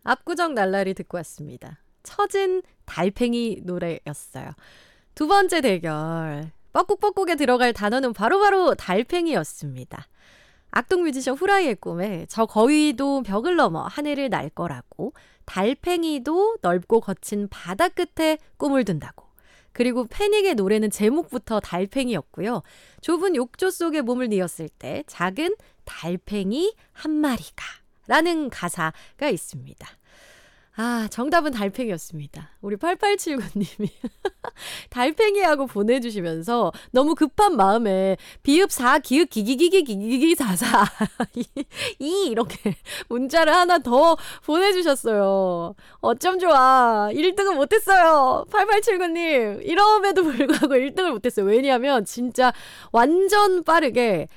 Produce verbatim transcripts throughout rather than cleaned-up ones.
압구정 날라리 듣고 왔습니다. 처진 달팽이 노래였어요. 두 번째 대결. 뻐꾹뻐꾹에 들어갈 단어는 바로바로 달팽이였습니다. 악동 뮤지션 후라이의 꿈에 저 거위도 벽을 넘어 하늘을 날 거라고, 달팽이도 넓고 거친 바다 끝에 꿈을 둔다고, 그리고 패닉의 노래는 제목부터 달팽이였고요. 좁은 욕조 속에 몸을 뉘었을 때 작은 달팽이 한 마리가 라는 가사가 있습니다. 아, 정답은 달팽이였습니다. 우리 팔팔칠구 님이 달팽이하고 보내주시면서 너무 급한 마음에 비읍 사 기읍 기기기기기기기 사사 이 이렇게 문자를 하나 더 보내주셨어요. 어쩜 좋아. 일 등은 못했어요. 팔팔칠구 님 이럼에도 불구하고 일 등을 못했어요. 왜냐하면 진짜 완전 빠르게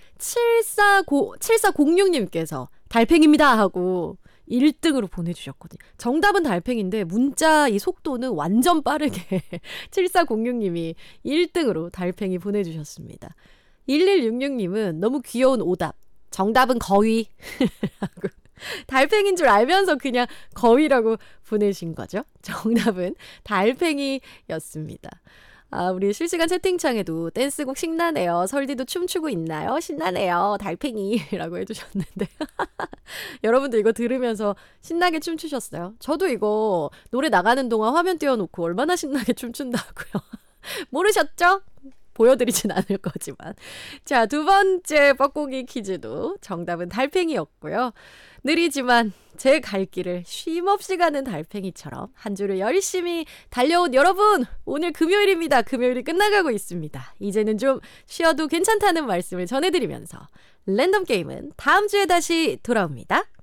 칠사공육 님께서 달팽입니다 하고 일 등으로 보내주셨거든요. 정답은 달팽인데 문자 이 속도는 완전 빠르게 칠사공육 님이 일 등으로 달팽이 보내주셨습니다. 일일육육 님은 너무 귀여운 오답. 정답은 거위. 달팽이인 줄 알면서 그냥 거위라고 보내신 거죠. 정답은 달팽이였습니다. 아, 우리 실시간 채팅창에도 댄스곡 신나네요. 설디도 춤추고 있나요? 신나네요. 달팽이라고 해주셨는데 여러분들 이거 들으면서 신나게 춤추셨어요? 저도 이거 노래 나가는 동안 화면 띄워놓고 얼마나 신나게 춤춘다고요. 모르셨죠? 보여드리진 않을 거지만. 자, 두 번째 뻐꾸기 퀴즈도 정답은 달팽이였고요. 느리지만 제 갈 길을 쉼없이 가는 달팽이처럼 한 주를 열심히 달려온 여러분, 오늘 금요일입니다. 금요일이 끝나가고 있습니다. 이제는 좀 쉬어도 괜찮다는 말씀을 전해드리면서 랜덤 게임은 다음 주에 다시 돌아옵니다.